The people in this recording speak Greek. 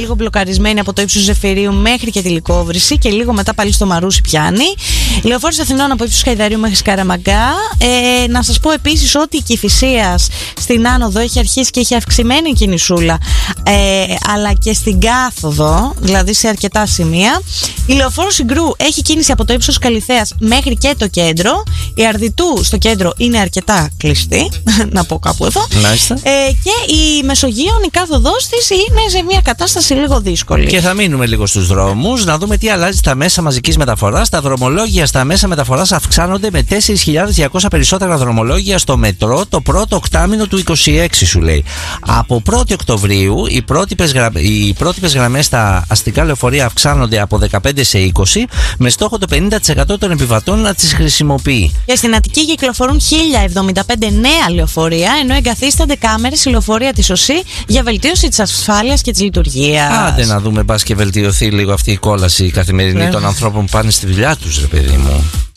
λίγο μπλοκαρισμένη από το ύψος Ζεφυρίου μέχρι και τη Λυκόβρηση και λίγο μετά πάλι στο Μαρούσι πιάνει. Λεωφόρος Αθηνών από ύψος Χαϊδαρίου μέχρι Σκαραμαγκά. Να σας πω επίσης ότι η Κηφισίας στην άνοδο έχει αρχίσει και έχει αυξημένη κινησούλα, αλλά και στην κάθοδο, δηλαδή σε αρκετά σημεία. Η Λεωφόρος Συγκρού έχει κίνηση από το ύψος Καλιθέας μέχρι και το κέντρο. Η Αρδιτού στο κέντρο είναι αρκετά κλειστή, να πω κάπου εδώ. Και η Μεσογείων, η κάθοδός της είναι σε μια κατάσταση λίγο δύσκολη. Και θα μείνουμε λίγο στους δρόμους, να δούμε τι αλλάζει στα μέσα μαζικής μεταφοράς. Τα δρομολόγια στα μέσα μεταφοράς αυξάνονται με 4.200 περισσότερα δρομολόγια στο μετρό το πρώτο οκτάμηνο του 26, σου λέει. Από 1η Οκτωβρίου οι πρότυπες γραμμές στα αστικά λεωφορεία αυξάνονται από 15 σε 20, με στόχο το 50% των επιβατών να τις χρησιμοποιεί. Και στην Αττική κυκλοφορούν 1.075 νέα λεωφορεία, ενώ εγκαθίστανται κάμερες στη λεωφορεία της ΟΣΥ για βελτίωση της ασφάλειας και της λειτουργίας. Άντε να δούμε, πας και βελτιωθεί λίγο αυτή η κόλαση καθημερινή των ανθρώπων που πάνε στη δουλειά τους, ρε παιδί μου.